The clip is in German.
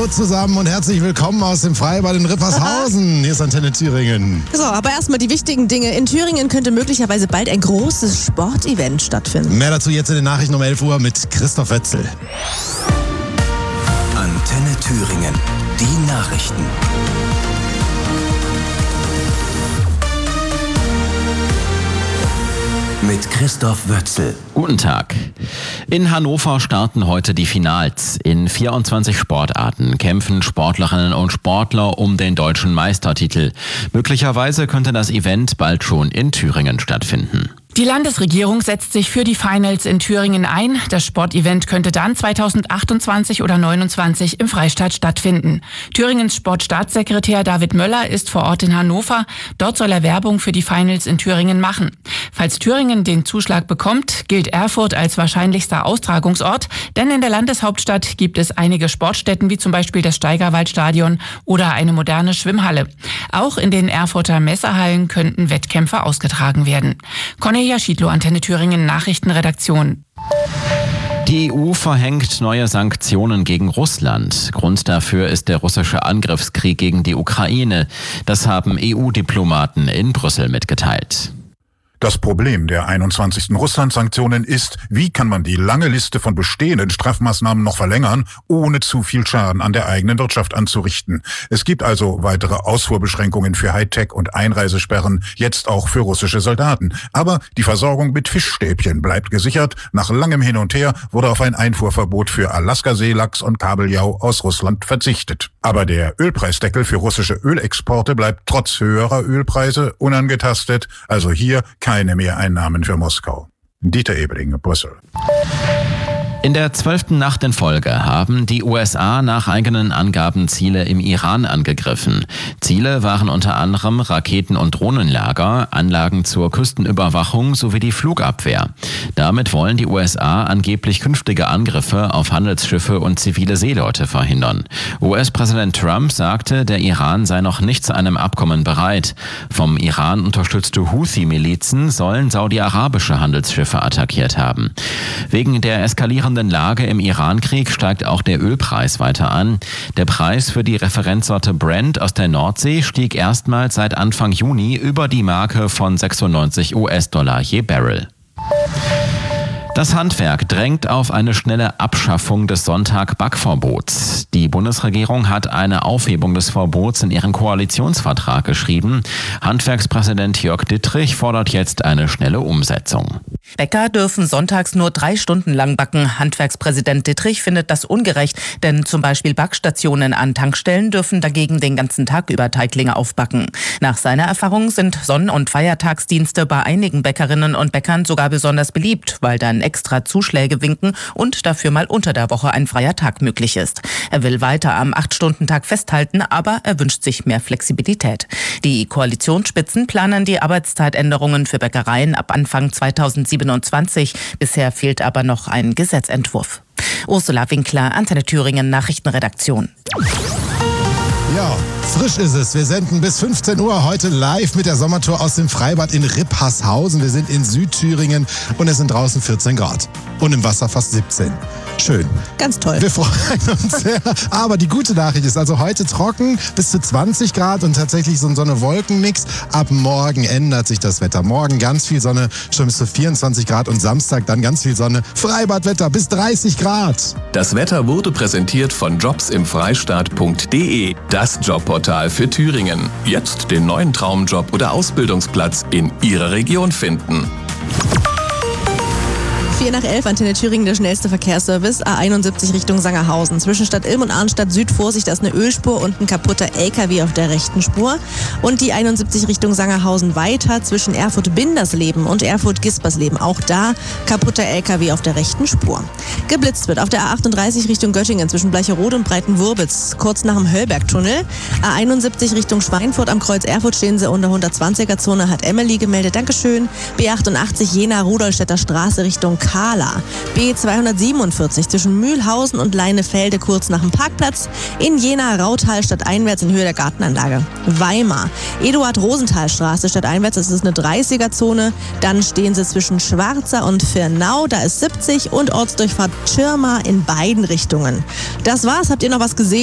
Hallo zusammen und herzlich willkommen aus dem Freibad in Rippershausen. Hier ist Antenne Thüringen. So, aber erstmal die wichtigen Dinge. In Thüringen könnte möglicherweise bald ein großes Sportevent stattfinden. Mehr dazu jetzt in den Nachrichten um 11 Uhr mit Christoph Wetzel. Antenne Thüringen. Die Nachrichten. Mit Christoph Wötzel. Guten Tag. In Hannover starten heute die Finals. In 24 Sportarten kämpfen Sportlerinnen und Sportler um den deutschen Meistertitel. Möglicherweise könnte das Event bald schon in Thüringen stattfinden. Die Landesregierung setzt sich für die Finals in Thüringen ein. Das Sportevent könnte dann 2028 oder 2029 im Freistaat stattfinden. Thüringens Sportstaatssekretär David Möller ist vor Ort in Hannover. Dort soll er Werbung für die Finals in Thüringen machen. Falls Thüringen den Zuschlag bekommt, gilt Erfurt als wahrscheinlichster Austragungsort. Denn in der Landeshauptstadt gibt es einige Sportstätten, wie zum Beispiel das Steigerwaldstadion oder eine moderne Schwimmhalle. Auch in den Erfurter Messehallen könnten Wettkämpfe ausgetragen werden. Cornelia Schiedlow, Antenne Thüringen, Nachrichtenredaktion. Die EU verhängt neue Sanktionen gegen Russland. Grund dafür ist der russische Angriffskrieg gegen die Ukraine. Das haben EU-Diplomaten in Brüssel mitgeteilt. Das Problem der 21. Russland-Sanktionen ist, wie kann man die lange Liste von bestehenden Strafmaßnahmen noch verlängern, ohne zu viel Schaden an der eigenen Wirtschaft anzurichten. Es gibt also weitere Ausfuhrbeschränkungen für Hightech und Einreisesperren, jetzt auch für russische Soldaten. Aber die Versorgung mit Fischstäbchen bleibt gesichert. Nach langem Hin und Her wurde auf ein Einfuhrverbot für Alaska-Seelachs und Kabeljau aus Russland verzichtet. Aber der Ölpreisdeckel für russische Ölexporte bleibt trotz höherer Ölpreise unangetastet. Also hier keine Mehreinnahmen für Moskau. Dieter Ebeling, Brüssel. In der 12. Nacht in Folge haben die USA nach eigenen Angaben Ziele im Iran angegriffen. Ziele waren unter anderem Raketen- und Drohnenlager, Anlagen zur Küstenüberwachung sowie die Flugabwehr. Damit wollen die USA angeblich künftige Angriffe auf Handelsschiffe und zivile Seeleute verhindern. US-Präsident Trump sagte, der Iran sei noch nicht zu einem Abkommen bereit. Vom Iran unterstützte Houthi-Milizen sollen saudi-arabische Handelsschiffe attackiert haben. Wegen der eskalierenden Lage im Irankrieg steigt auch der Ölpreis weiter an. Der Preis für die Referenzsorte Brent aus der Nordsee stieg erstmals seit Anfang Juni über die Marke von 96 US-Dollar je Barrel. Das Handwerk drängt auf eine schnelle Abschaffung des Sonntag-Backverbots. Die Bundesregierung hat eine Aufhebung des Verbots in ihren Koalitionsvertrag geschrieben. Handwerkspräsident Jörg Dittrich fordert jetzt eine schnelle Umsetzung. Bäcker dürfen sonntags nur 3 Stunden lang backen. Handwerkspräsident Dittrich findet das ungerecht, denn zum Beispiel Backstationen an Tankstellen dürfen dagegen den ganzen Tag über Teiglinge aufbacken. Nach seiner Erfahrung sind Sonn- und Feiertagsdienste bei einigen Bäckerinnen und Bäckern sogar besonders beliebt, weil dann extra Zuschläge winken und dafür mal unter der Woche ein freier Tag möglich ist. Er will weiter am 8-Stunden-Tag festhalten, aber er wünscht sich mehr Flexibilität. Die Koalitionsspitzen planen die Arbeitszeitänderungen für Bäckereien ab Anfang 2027. Bisher fehlt aber noch ein Gesetzentwurf. Ursula Winkler, Antenne Thüringen, Nachrichtenredaktion. Ja, frisch ist es. Wir senden bis 15 Uhr heute live mit der Sommertour aus dem Freibad in Rippershausen. Wir sind in Südthüringen und es sind draußen 14 Grad. Und im Wasser fast 17. Schön. Ganz toll. Wir freuen uns sehr. Aber die gute Nachricht ist also heute trocken, bis zu 20 Grad und tatsächlich so eine Wolkenmix. Ab morgen ändert sich das Wetter. Morgen ganz viel Sonne, schon bis zu 24 Grad und Samstag dann ganz viel Sonne. Freibadwetter bis 30 Grad. Das Wetter wurde präsentiert von jobsimfreistaat.de, das Jobportal für Thüringen. Jetzt den neuen Traumjob oder Ausbildungsplatz in Ihrer Region finden. 10:04, Antenne Thüringen, der schnellste Verkehrsservice. A71 Richtung Sangerhausen. Zwischen Stadt Ilm und Arnstadt Süd, Vorsicht, da ist eine Ölspur und ein kaputter LKW auf der rechten Spur. Und die 71 Richtung Sangerhausen weiter zwischen Erfurt-Bindersleben und Erfurt-Gispersleben. Auch da kaputter LKW auf der rechten Spur. Geblitzt wird auf der A38 Richtung Göttingen zwischen Bleicherode und Breitenwurbitz, kurz nach dem Höllbergtunnel. A71 Richtung Schweinfurt am Kreuz Erfurt stehen sie unter 120er-Zone, hat Emily gemeldet. Dankeschön. B88 Jena-Rudolstädter Straße Richtung Kahla. B247 zwischen Mühlhausen und Leinefelde kurz nach dem Parkplatz. In Jena Rautal stadteinwärts in Höhe der Gartenanlage. Weimar Eduard-Rosenthal-Straße stadteinwärts, das ist eine 30er-Zone. Dann stehen sie zwischen Schwarzer und Firnau, da ist 70 und Ortsdurchfahrt Schirma in beiden Richtungen. Das war's. Habt ihr noch was gesehen?